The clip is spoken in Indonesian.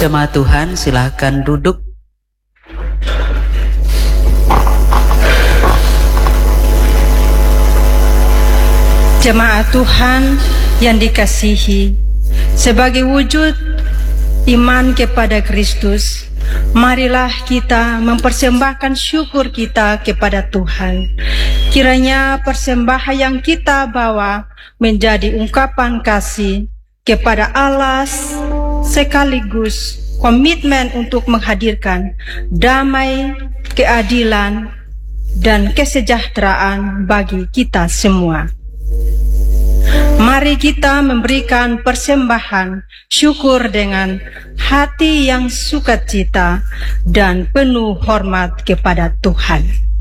Jemaat Tuhan, silakan duduk. Jemaat Tuhan yang dikasihi, sebagai wujud iman kepada Kristus, marilah kita mempersembahkan syukur kita kepada Tuhan. Kiranya persembahan yang kita bawa menjadi ungkapan kasih kepada Allah, sekaligus komitmen untuk menghadirkan damai, keadilan, dan kesejahteraan bagi kita semua. Mari kita memberikan persembahan syukur dengan hati yang sukacita dan penuh hormat kepada Tuhan.